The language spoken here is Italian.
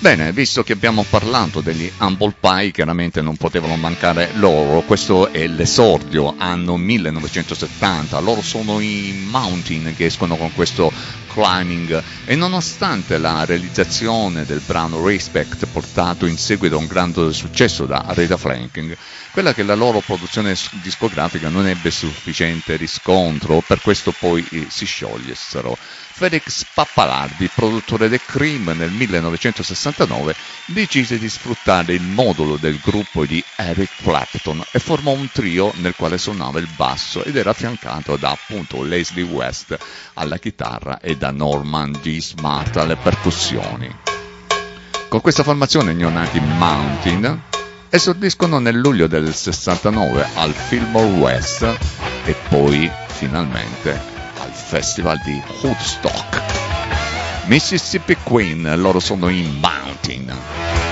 Bene, visto che abbiamo parlato degli Humble Pie, chiaramente non potevano mancare loro. Questo è l'esordio, anno 1970. Loro sono i Mountain che escono con questo Climbing, e nonostante la realizzazione del brano Respect, portato in seguito a un grande successo da Aretha Franklin, quella che la loro produzione discografica non ebbe sufficiente riscontro, per questo poi si sciogliessero. Felix Pappalardi, produttore del Cream, nel 1969 decise di sfruttare il modulo del gruppo di Eric Clapton e formò un trio nel quale suonava il basso ed era affiancato da appunto Leslie West alla chitarra e da Norman G. Smart alle percussioni. Con questa formazione i neonati Mountain esordiscono nel luglio del 69 al Fillmore West e poi finalmente al Festival di Woodstock. Mississippi Queen, loro sono i Mountain.